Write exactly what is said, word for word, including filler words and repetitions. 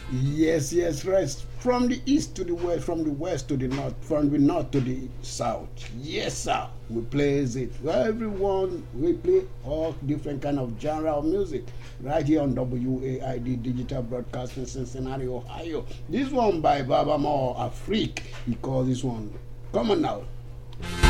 Yes, yes, rest. From the east to the west, from the west to the north, from the north to the south. Yes, sir. We plays it. Everyone, we play all different kind of genre of music right here on W A I D Digital Broadcasting, Cincinnati, Ohio. This one by Baba Moore, a freak. He calls this one. Come on now.